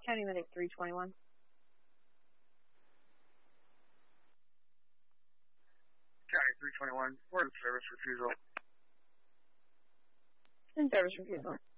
County Medic 321. County 321, word of service refusal. In service refusal.